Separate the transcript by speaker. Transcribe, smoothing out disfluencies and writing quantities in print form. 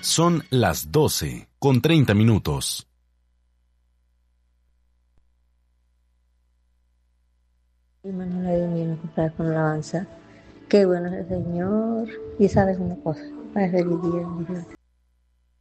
Speaker 1: Son las 12:30.
Speaker 2: Hermano, le dio bien comprar con alabanza. Qué bueno es el Señor. Y sabes una cosa, para feliz día.